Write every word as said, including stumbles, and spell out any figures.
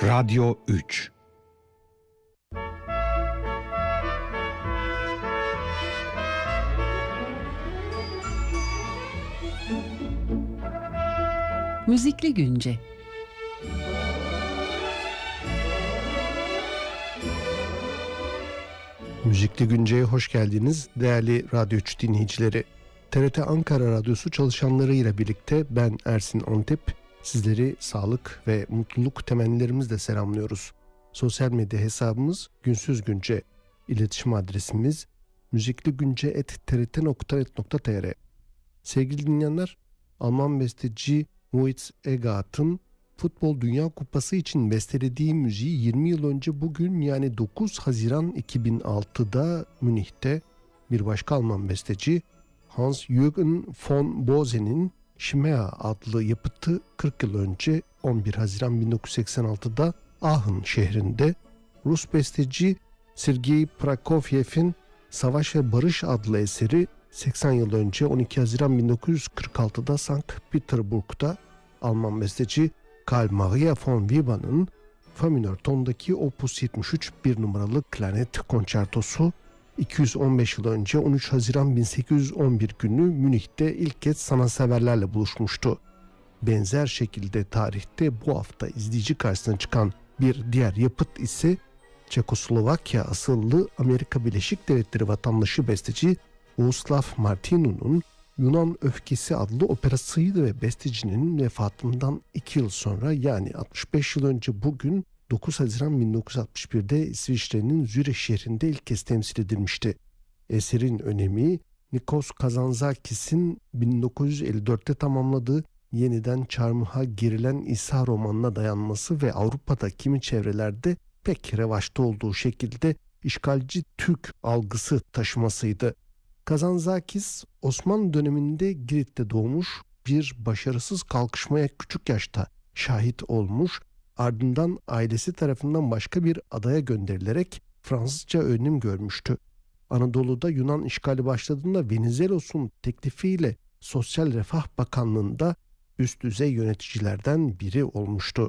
Radyo üç. Müzikli Günce. Müzikli Günce'ye hoş geldiniz değerli Radyo üç dinleyicileri. T R T Ankara Radyosu çalışanlarıyla birlikte ben Ersin Antep, sizleri sağlık ve mutluluk temennilerimizle selamlıyoruz. Sosyal medya hesabımız Günsüz Günce, iletişim adresimiz müzikligünce et t r t nokta net nokta t r. Sevgili dinleyenler, Alman besteci Moritz Egart'ın Futbol Dünya Kupası için bestelediği müziği yirmi yıl önce bugün, yani dokuz Haziran iki bin altıda Münih'te bir başka Alman besteci Hans-Jürgen von Bose'nin Chimea adlı yapıtı kırk yıl önce on bir Haziran bin dokuz yüz seksen altıda Aachen şehrinde Rus besteci Sergei Prokofiev'in Savaş ve Barış adlı eseri seksen yıl önce on iki Haziran bin dokuz yüz kırk altıda Sankt Petersburg'da Alman besteci Karl Maria von Weber'ın fa minör tondaki Opus yetmiş üç bir numaralı klarnet konçertosu iki yüz on beş yıl önce on üç Haziran bin sekiz yüz on bir günü Münih'te ilk kez sanatseverlerle buluşmuştu. Benzer şekilde tarihte bu hafta izleyici karşısına çıkan bir diğer yapıt ise Çekoslovakya asıllı Amerika Birleşik Devletleri vatandaşı besteci Bohuslav Martinu'nun Yunan Öfkesi adlı operasıydı ve bestecinin vefatından iki yıl sonra, yani altmış beş yıl önce bugün dokuz Haziran bin dokuz yüz altmış birde İsviçre'nin Zürih şehrinde ilk kez temsil edilmişti. Eserin önemi, Nikos Kazantzakis'in bin dokuz yüz elli dörtte tamamladığı yeniden çarmıha girilen İsa romanına dayanması ve Avrupa'da kimi çevrelerde pek revaçta olduğu şekilde işgalci Türk algısı taşımasıydı. Kazantzakis, Osmanlı döneminde Girit'te doğmuş, bir başarısız kalkışmaya küçük yaşta şahit olmuş, ardından ailesi tarafından başka bir adaya gönderilerek Fransızca öğrenim görmüştü. Anadolu'da Yunan işgali başladığında Venizelos'un teklifiyle Sosyal Refah Bakanlığı'nda üst düzey yöneticilerden biri olmuştu.